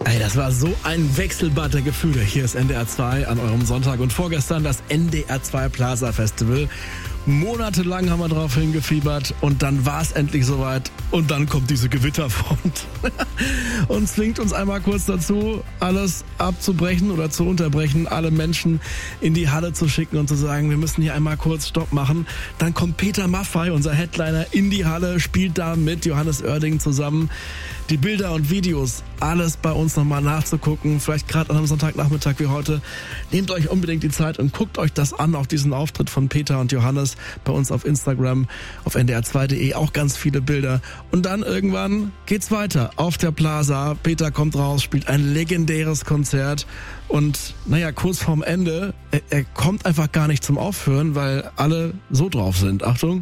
Ey, das war so ein Wechselbad der Gefühle. Hier ist NDR 2 an eurem Sonntag und vorgestern das NDR 2 Plaza Festival. Monatelang haben wir drauf hingefiebert und dann war es endlich soweit und dann kommt diese Gewitterfront und zwingt uns einmal kurz dazu, alles abzubrechen oder zu unterbrechen, alle Menschen in die Halle zu schicken und zu sagen, wir müssen hier einmal kurz Stopp machen. Dann kommt Peter Maffay, unser Headliner, in die Halle, spielt da mit Johannes Oerding zusammen. Die Bilder und Videos, alles bei uns nochmal nachzugucken, vielleicht gerade an einem Sonntagnachmittag wie heute. Nehmt euch unbedingt die Zeit und guckt euch das an, auch diesen Auftritt von Peter und Johannes bei uns auf Instagram, auf ndr2.de, auch ganz viele Bilder. Und dann irgendwann geht's weiter auf der Plaza. Peter kommt raus, spielt ein legendäres Konzert und naja, kurz vorm Ende, er kommt einfach gar nicht zum Aufhören, weil alle so drauf sind. Achtung.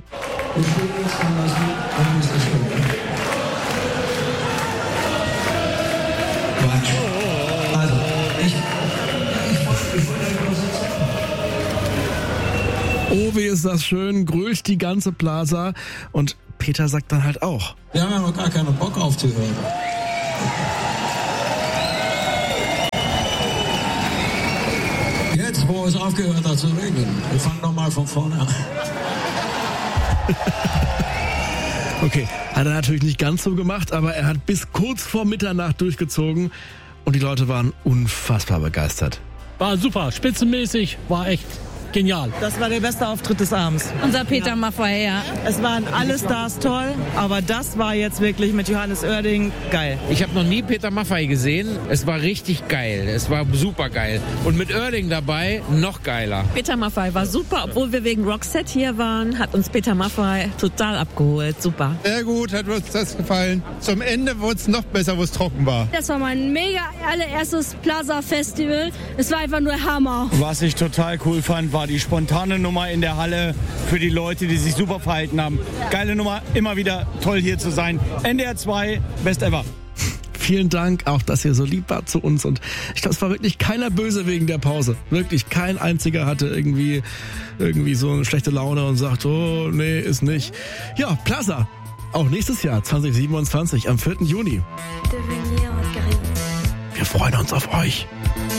Also, oh, wie ist das schön, grölt die ganze Plaza und Peter sagt dann halt auch. wir haben ja noch gar keinen Bock aufzuhören. Jetzt, wo es aufgehört hat zu regnen, wir fangen nochmal von vorne an. Okay, hat er natürlich nicht ganz so gemacht, aber er hat bis kurz vor Mitternacht durchgezogen und die Leute waren unfassbar begeistert. War super, spitzenmäßig, war echt genial. Das war der beste Auftritt des Abends. Unser Peter Maffay, ja. Es waren alle Stars toll, aber das war jetzt wirklich mit Johannes Oerding geil. Ich habe noch nie Peter Maffay gesehen. Es war richtig geil. Es war super geil. Und mit Oerding dabei noch geiler. Peter Maffay war super, obwohl wir wegen Roxette hier waren, hat uns Peter Maffay total abgeholt. Super. Sehr gut, hat uns das gefallen. Zum Ende wurde es noch besser, wo es trocken war. Das war mein mega allererstes Plaza-Festival. Es war einfach nur Hammer. Was ich total cool fand, war die spontane Nummer in der Halle für die Leute, die sich super verhalten haben. Geile Nummer, immer wieder toll hier zu sein. NDR 2, best ever. Vielen Dank auch, dass ihr so lieb wart zu uns und ich glaube, es war wirklich keiner böse wegen der Pause. Wirklich, kein einziger hatte irgendwie so eine schlechte Laune und sagt, oh, nee, ist nicht. Ja, Plaza, auch nächstes Jahr, 2027, am 4. Juni. Wir freuen uns auf euch.